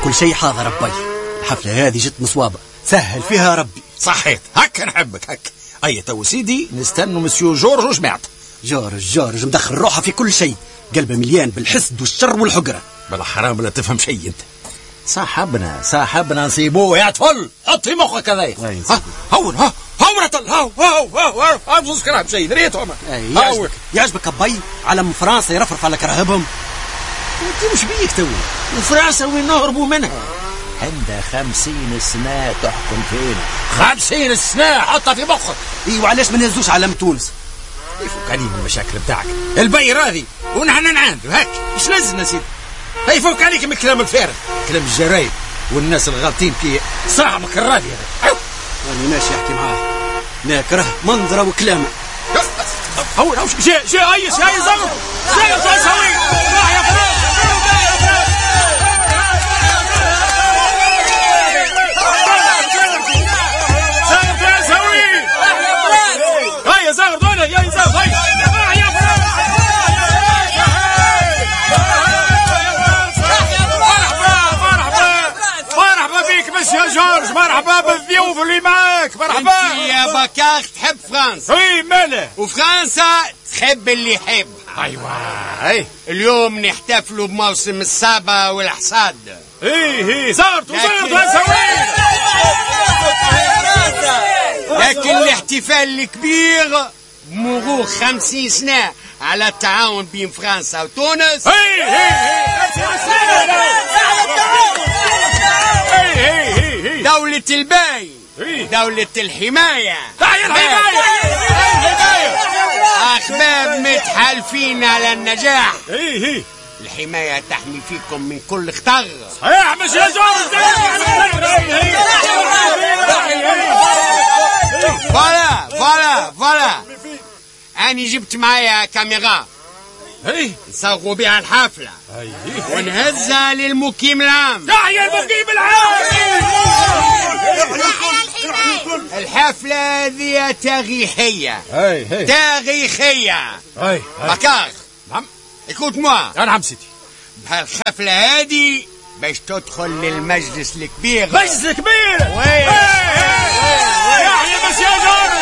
كل شيء حاضر ربي. الحفلة هذه جت مصوابة، سهل فيها ربي. صحيت هكا نحبك هكا. أي تو سيدي نستنوا مسيو جورج وجماعته. جورج مدخل روحه في كل شيء، قلبه مليان بالحسد والشر والحقرة. بلا حرام لا تفهم شيء انت. صاحبنا نسيبوه يا طفل، حط في مخك هذايا. هون بزوز كلام شيء دريتهم. يعجبك أبي علم فرنسا يرفرف على كراهبهم. انت مش بيك تو وفرنسا وين نهربوا منها؟ عندها 50 سنة تحكم فينا. 50 سنة حطها في مخك. وعلاش ما نهزوش علم تونس؟ يفوك عليه من المشاكل بتاعك البي راضي ونحن نعاندوا هاك. ايش لازمنا سيدي؟ يفوك عليك من الكلام الفارغ، كلام الجرايد والناس الغالطين في صاحبك الراضي هذا. أنا ماشي أحكي معاه، ناكره منظره وكلامه. هو شيء أي زغر شيء تسوي. راح يا فراس يا جورج. مرحبا بالضيوف اللي معاك. مرحبا يا بكاخ. تحب فرنسا؟ اي ماله. وفرنسا تحب اللي يحب. ايوه اليوم نحتفلوا بموسم الصابة والحصاد. زارت لكن الاحتفال الكبير مرور 50 سنة على التعاون بين فرنسا وتونس. دولة الباي، دولة الحماية، أحباب متحالفين على النجاح. الحماية تحمي فيكم من كل خطر. صحيح مش يا جورج. فوالا أنا جبت معايا كاميرا نصوروا بها الحفلة ونهزها للمقيم العام. تحية المقيم العام. الحفلة هذه تاريخية. بكار نعم écoute moi. نعم سيدي. بهالحفلة هذه باش تدخل للمجلس الكبير. مجلس الكبير. وي يحيى بس يا جورج.